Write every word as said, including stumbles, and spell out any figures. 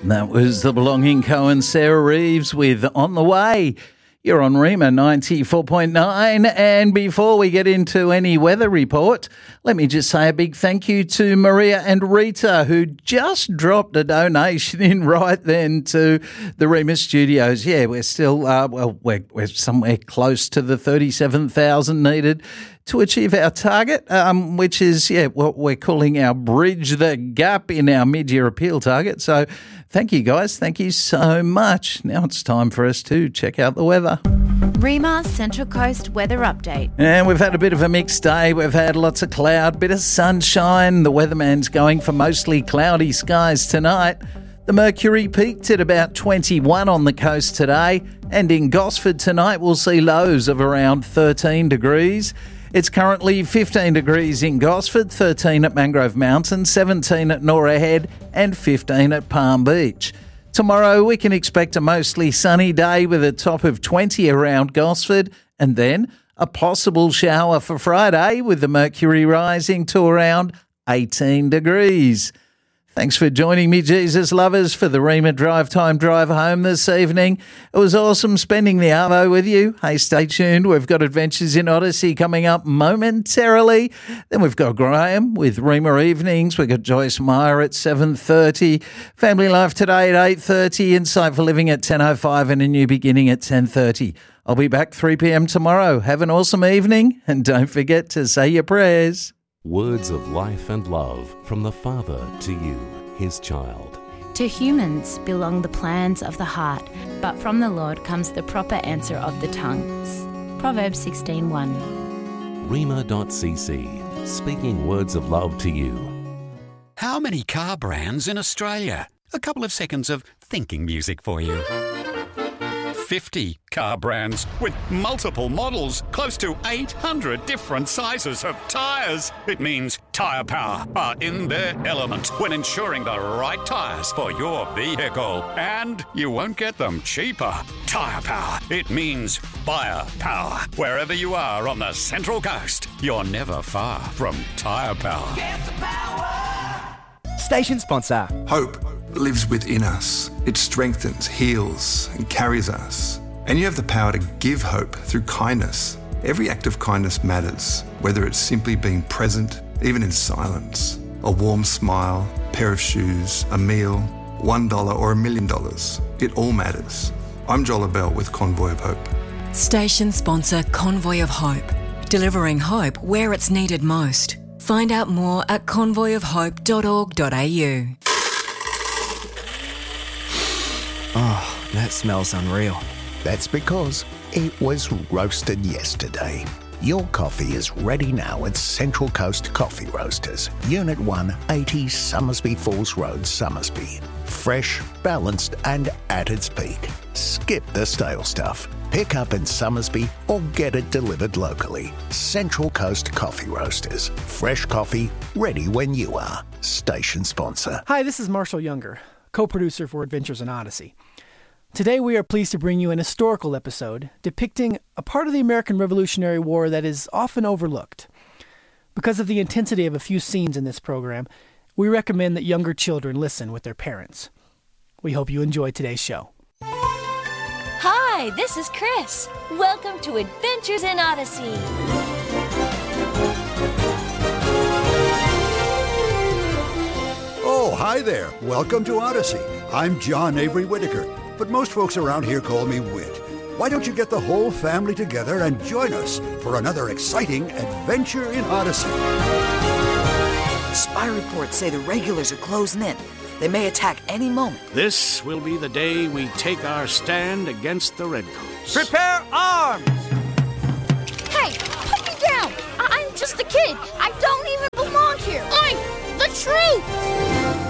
That was The Belonging Co and Sarah Reeves with On the Way. You're on Rima ninety-four point nine, and before we get into any weather report, let me just say a big thank you to Maria and Rita, who just dropped a donation in right then to the Rima studios. Yeah, we're still, uh, well, we're, we're somewhere close to the thirty-seven thousand needed to achieve our target, um, which is, yeah, what we're calling our Bridge the Gap in our mid-year appeal target. So thank you, guys. Thank you so much. Now it's time for us to check out the weather. Rima Central Coast weather update. And we've had a bit of a mixed day. We've had lots of cloud, bit of sunshine. The weatherman's going for mostly cloudy skies tonight. The mercury peaked at about twenty-one on the coast today, and in Gosford tonight we'll see lows of around thirteen degrees. It's currently fifteen degrees in Gosford, thirteen at Mangrove Mountain, seventeen at Norah Head and fifteen at Palm Beach. Tomorrow we can expect a mostly sunny day with a top of twenty around Gosford, and then a possible shower for Friday with the mercury rising to around eighteen degrees. Thanks for joining me, Jesus lovers, for the Rima Drive Time Drive Home this evening. It was awesome spending the arvo with you. Hey, stay tuned. We've got Adventures in Odyssey coming up momentarily. Then we've got Graham with Rima Evenings. We've got Joyce Meyer at seven thirty. Family Life Today at eight thirty. Insightful Living at ten oh five and A New Beginning at ten thirty. I'll be back three p.m. tomorrow. Have an awesome evening, and don't forget to say your prayers. Words of life and love from the Father to you, his child. To humans belong the plans of the heart, but from the Lord comes the proper answer of the tongues. Proverbs sixteen one. Rima dot c c, speaking words of love to you. How many car brands in Australia? A couple of seconds of thinking music for you. fifty car brands with multiple models, close to eight hundred different sizes of tyres. It means Tyre Power are in their element when ensuring the right tyres for your vehicle. And you won't get them cheaper. Tyre Power, it means buyer power. Wherever you are on the Central Coast, you're never far from Tyre Power. Get the power. Station sponsor. Hope lives within us. It strengthens, heals, and carries us. And you have the power to give hope through kindness. Every act of kindness matters, whether it's simply being present, even in silence. A warm smile, pair of shoes, a meal, one dollar or a million dollars. It all matters. I'm Joel Bell with Convoy of Hope. Station sponsor Convoy of Hope. Delivering hope where it's needed most. Find out more at convoy of hope dot org dot a u. Oh, that smells unreal. That's because it was roasted yesterday. Your coffee is ready now at Central Coast Coffee Roasters, Unit one, eighty Summersby Falls Road, Summersby. Fresh, balanced and at its peak. Skip the stale stuff. Pick up in Summersby or get it delivered locally. Central Coast Coffee Roasters. Fresh coffee, ready when you are. Station sponsor. Hi, this is Marshall Younger, co-producer for Adventures in Odyssey. Today we are pleased to bring you an historical episode depicting a part of the American Revolutionary War that is often overlooked. Because of the intensity of a few scenes in this program, we recommend that younger children listen with their parents. We hope you enjoy today's show. Hi, this is Chris. Welcome to Adventures in Odyssey. Oh, hi there. Welcome to Odyssey. I'm John Avery Whitaker, but most folks around here call me Whit. Why don't you get the whole family together and join us for another exciting adventure in Odyssey? Spy reports say the regulars are closing in. They may attack any moment. This will be the day we take our stand against the Redcoats. Prepare arms!